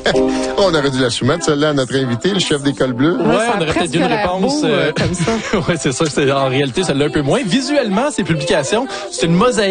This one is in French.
On aurait dû la soumettre, celle-là, à notre invité, le chef d'école bleue. Ouais, on aurait peut-être une réponse. Comme ça. Ouais, c'est ça. En réalité, celle-là un peu moins. Visuellement, ces publications, c'est une mosaïque.